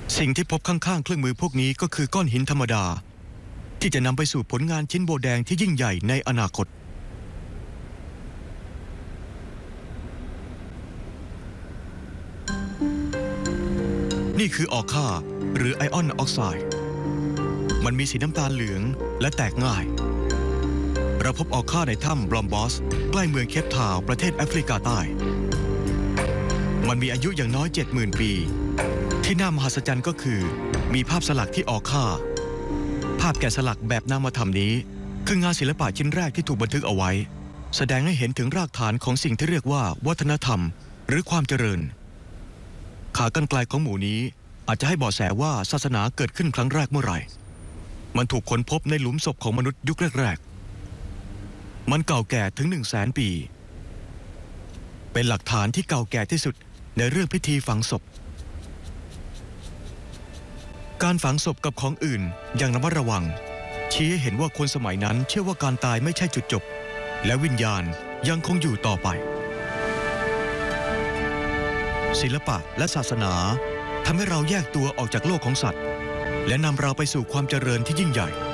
สิ่งที่พบข้างๆเครื่องมือพวกนี้ก็คือก้อนหินธรรมดาที่จะนำไปสู่ผลงานชิ้นโบแดงที่ยิ่งใหญ่ในอนาคตนี่คือออค่าหรือไอออนออกไซด์มันมีสีน้ำตาลเหลืองและแตกง่ายเราพบออค่าในถ้ำบลอมบอสใกล้เมืองเคปทาวน์ประเทศแอฟริกาใต้มันมีอายุอย่างน้อย 70,000 ปีที่น่ามหัศจรรย์ก็คือมีภาพสลักที่ออค่าภาพแกะสลักแบบนามธรรมนี้คืองานศิลปะชิ้นแรกที่ถูกบันทึกเอาไว้แสดงให้เห็นถึงรากฐานของสิ่งที่เรียกว่าวัฒนธรรมหรือความเจริญขากรรไกรของหมู่นี้อาจจะให้เบาะแสว่าศาสนาเกิดขึ้นครั้งแรกเมื่อไหร่มันถูกค้นพบในหลุมศพของมนุษย์ยุคแรกๆมันเก่าแก่ถึง 100,000 ปีเป็นหลักฐานที่เก่าแก่ที่สุดในเรื่องพิธีฝังศพการฝังศพกับของอื่นอย่างระมัดระวังชี้ให้เห็นว่าคนสมัยนั้นเชื่อว่าการตายไม่ใช่จุดจบและวิญญาณยังคงอยู่ต่อไปศิลปะและศาสนาทำให้เราแยกตัวออกจากโลกของสัตว์และนำเราไปสู่ความเจริญที่ยิ่งใหญ่